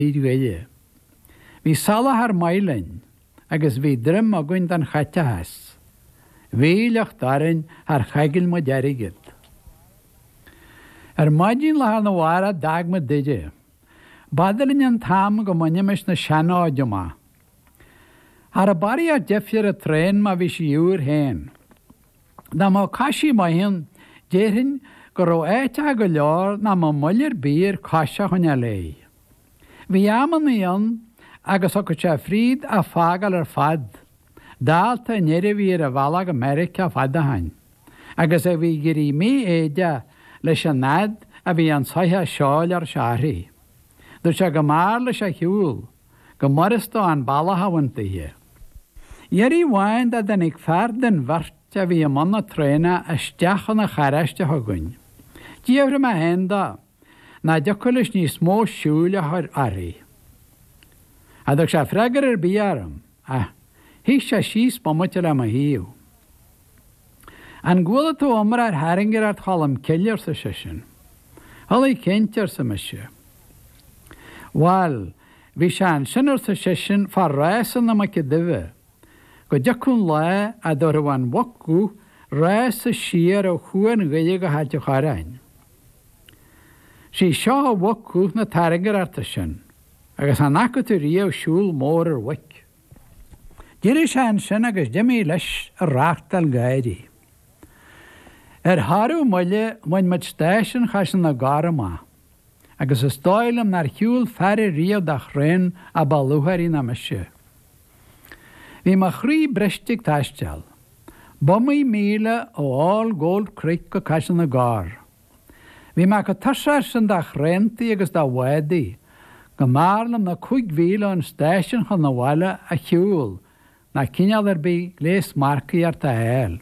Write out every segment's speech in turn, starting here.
gaile. Bhí sala ar mailein, agus bhí drim a gúin an chaite has. Bhíleach darin ar chaigil mo deirigid. Maidín le na bhara dag me duide. Badalinn an tam go manimis na seanáide má. Ar a barí a defir a tréin ma bhí si dúr héin. Na má caisi maihinn déirinn go ró éite go leor na má mullir bír caise chunne lei. Bhí aman íon agus o go te fríd a fágal ar fad. Dálta neidir bhí a bhalag America fad a hain. Agus a bhí gurí mí éide leis an nad a bhí an saithe seáil ar searí. Dúir se go mar leis a hiúil, go maristá an bailhahaintaithe. Iarí bháin a den ag fear den bharte a bhí am manna tréna a steachan na charaiste thugain. Díomhra me henda na decoilis ní smó siúile ar arí. A dúir se freigar ar bíarm, hí se síos pomute le a híú. An gúla tú omar ar haringar ar chalam cillar sa sisin. Hala cintear sa meise. Wel, bhí se an sinar sa sisin far résan na mac duine. Go deacún le a dúir bhain wacú rés sa siar ó chuan gaile go háte charáin. Sí seo a wacú na taringar arta sin, agus an acu tú riamh siúil mór ar wic. Díri se an sin agus dimí leis a ráchtal gairí. Harú muile main mit stéisian chasan na gara má, agus is stáilm nar hiúil fearri riamh da chrain a balútharí na meise. Bhí mar chrí bristig taisteal. Bumaí míle ó áil Gold Creek go chasan na gár. Bhí mar go tasáir san da chraintaí agus da bhadaí, go marlam na 5,000 an stéisian chun na bhaile a hiúil, na cineal ar bí glés marcaí ar ta éil.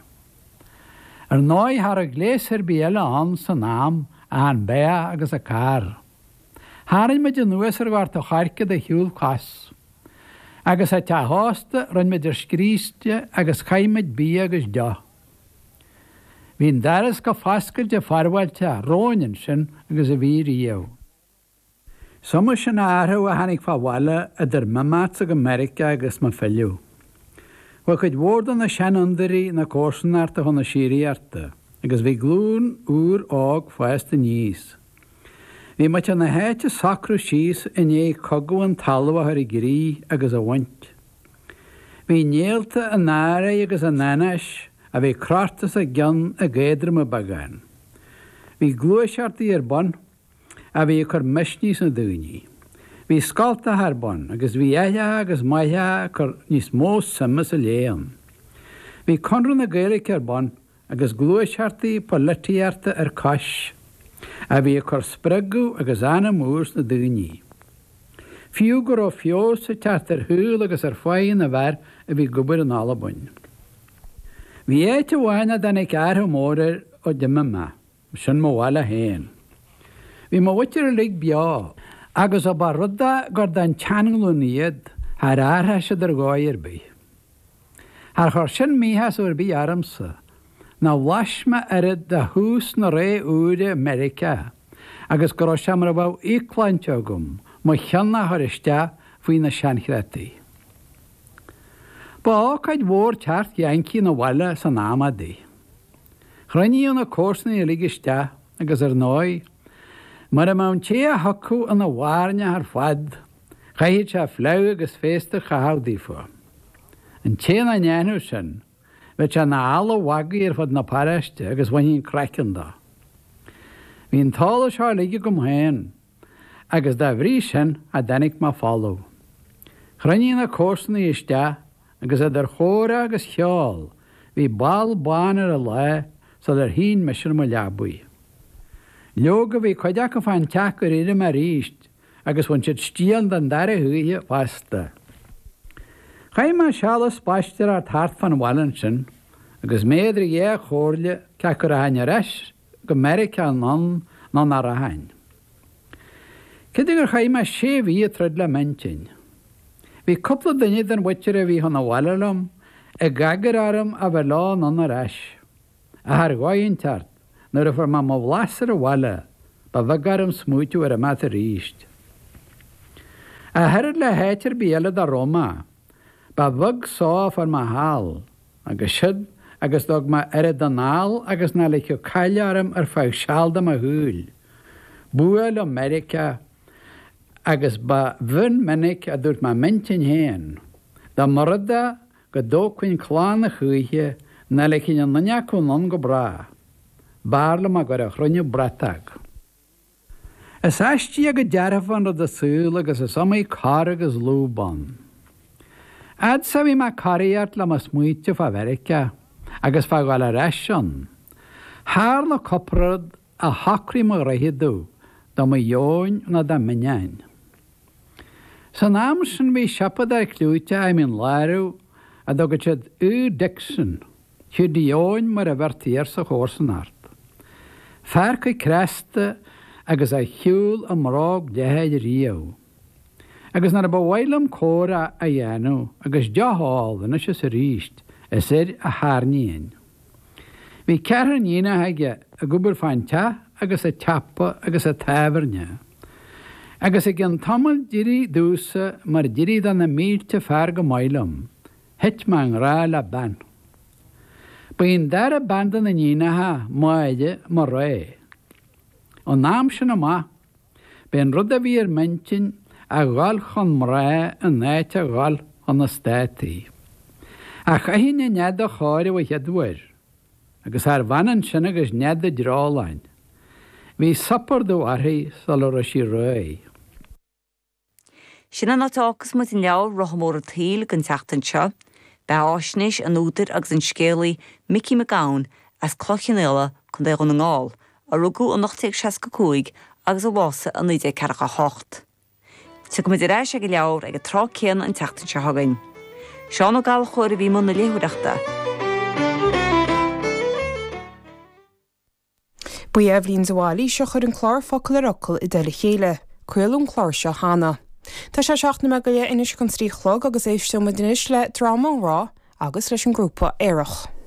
Nói har a gléisir bí eile an san nám an béa agus a car. Harin meid an nuas ar bhart a charcad a hiúil cas. Agus a te hásta run meid ar scríste agus chaimeid bí agus do. Bhín daras go fascail de farhailte róinin sin agus a bhí riamh. Soma sin áthú a hanig fáhhaile a dar mamát ag America agus ma filiú. Wa chud bhórdan na seanandarí na cósanarta chun na síríarta, agus bhí glún úr ág fáista níos. Bhí mate na héite sacrú síos in é cogu an talha ar I grí agus a bhaint. Bhí néalta a nára agus a nanas a bhí crartas a gan a géadram a bagáin. Bhí glúiseartaí ar bon a bhí chur misníos na dúní. Bhí scalta ar bon, agus bhí éile agus maithe chur níos mó sumas a léan. Bhí conran na Gaelic ar bon, agus glúiseartaí polítíarta ar cais, a bhí chur spreagú agus anna múrs na dúní. Fiú gur ó fios sa teart ar thuúil agus ar fáin a bhar a bhí gubar an alabhain. Bhí éite bhhaine den ag airthu mórir ó dimime, sin mo bhhaile héin. Bhí mo bhuitir a lig beá, agus a bar rudda gur den teanglú níiad ar áthe se ar gáir bí. Har chur sin míhas úr bí aramsa, na bhaisme arid de hús na ré úre America, agus gur semar bh íclainte gom, mo cheanna thuiriste faoi na seanchreataí. Ba ácaid mhór teart Yankee na bhaile san námadaí. Chrainníú na cósanna I ligiste agus ar nói, mar a mán té a hacu an na bhhairne ar fad, chaithid se fleú agus fésta chahabdaí fá. An té na neanú sin, bheit se na ála wagaí ar fad na paraiste agus bhaíonn creicean dá. Bhíon tála seo lige gom héin, agus dá bhrí sin a danig má fáú. Chrainní na cósanna iste agus a dar chóra agus cheáil, bhí ball bánar a le sa dar hín meisir mo leabbuí. Leoga bhí chuideach go fáin teach gur ide mar ríist, agus bhain siad stíal den dar a thuíthe fasta. Chaim má sealas baistir ar thart fan bhhailin sin, agus méadra dhé chóirle ceach gur a haine reis go America ná nar a hain. Cid gur chaim má sé bhí a trid le mentin. Bhí coppla duine den bhuitir a bhí honna bhailelam, a gagar arm a bheit lá ná na reis. A thar gáin teart, nuair a bhar má bhlasar a bhaile, ba bheith garm smúitiú ar a mat a ríist. A her le héitir bíala a Roma, ba bhag sá ar ma hall, agus siad agus dog ma danál agus na le caiilearm ar fáh sealdam a húil. Búil America agus ba bhn minic a dúirt ma mentin héin. Da marada go dócuin chláán na chuithe na le cin an naneachún an go bra. Bárlam a gur a chrunne bratag. Is eistí a go dearafan rud a súil agus is samí car agus lúban. Ad sa bhí ma cariart le mas muite fa America agus fa gáil a reision. Thar na coprad a hacrí mar raithidú da ma jóin na da minein. San amsin bhí siapad ar clúte a min láirú a dogad siad Dixon, siad jóin mar a bhartíar sa chórsanart. Fer chu cresta agus a hiúil a mrág dehéid río. Agus nar a bhhailam córa a dhéanú agus deáil na se sa ríist is a thárníon. Bhí cear nína haige a gubar fáin te agus a teapa agus a taibharne. Agus a gin tamil dirí dúsa mar dirí dan na mílte fear go mailam, het ma an rá le ban. Bhíon dar a bandan na nínathe máide mar ré. An náam sin ma, ben rud a bhí mentin a gáil chun mrá an náite a gáil an na státaí. A chahinne nead a cháir a headhhair, agus ar bhanan sin agus nead a drálain. Bhí sapardú arthaí sal ar a sí ré. Sin an atáchas mu in leabhar rothamór a tíl gan teachtain seo, be áisnis an útar agus an scéalaí Mickey McGowan as clochan chun é an ngáil, a rugú an 1965 agus a bhása an 1948. Tu go muidir éis ag go leabhar ag a trá céan an teachtain seo hagainn. Seán ó gáil chóir a bhí man na léhuireachta. Bu Evelyn Zawali seo chur an chlár focail ar ocail I deile chéile, cuilún chlár seo hána. Tá sé seachna me go le inis chun stríchlog agus éiste mu dinis le drama rá agus leis an grúpa éireach.